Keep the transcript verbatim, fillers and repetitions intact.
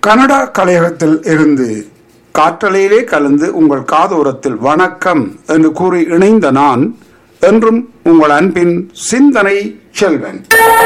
Canada கலையகத்தில் இருந்து காற்றலையிலே கலந்து உங்கள் காதோரத்தில் வணக்கம் என்று கூறி இணைந்த நான் என்றும் உங்கள் அன்பின் சிந்தனை செல்வன்.